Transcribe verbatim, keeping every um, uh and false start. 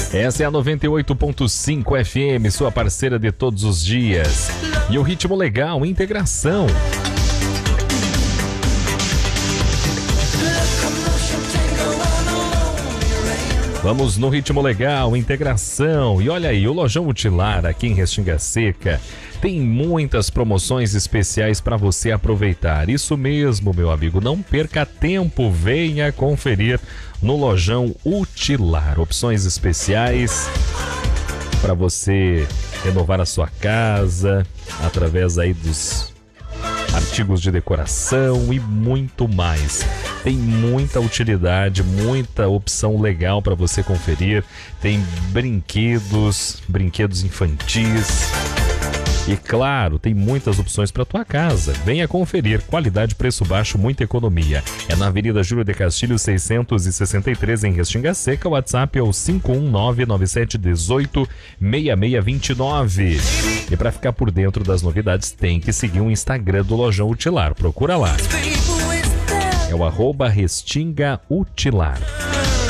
Essa é a noventa e oito ponto cinco F M, sua parceira de todos os dias. E o ritmo legal, integração. Vamos no ritmo legal, integração. E olha aí, o Lojão Utilar aqui em Restinga Seca tem muitas promoções especiais para você aproveitar. Isso mesmo, meu amigo, não perca tempo, venha conferir no Lojão Utilar. Opções especiais para você renovar a sua casa através aí dos artigos de decoração e muito mais. Tem muita utilidade, muita opção legal para você conferir. Tem brinquedos, brinquedos infantis. E claro, tem muitas opções para tua casa. Venha conferir. Qualidade, preço baixo, muita economia. É na Avenida Júlio de Castilhos, seiscentos e sessenta e três, em Restinga Seca. O WhatsApp é o cinco um nove, nove sete um oito, seis seis dois nove. E para ficar por dentro das novidades, tem que seguir o Instagram do Lojão Utilar. Procura lá. É o arroba Restinga Utilar.